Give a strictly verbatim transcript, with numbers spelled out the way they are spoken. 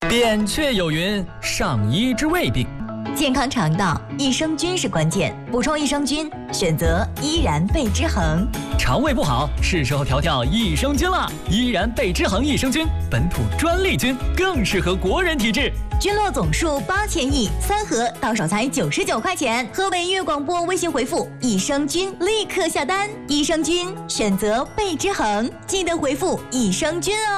扁鹊有云：上医治未病。 健康肠道，益生菌是关键。补充益生菌，选择依然贝之恒。 肠胃不好，是时候调调益生菌了。依然贝之恒益生菌，本土专利菌，更适合国人体质。 菌落总数八千亿，三盒到手才九十九块钱。河北粤广播微信回复益生菌，立刻下单。益生菌选择贝之恒，记得回复益生菌哦。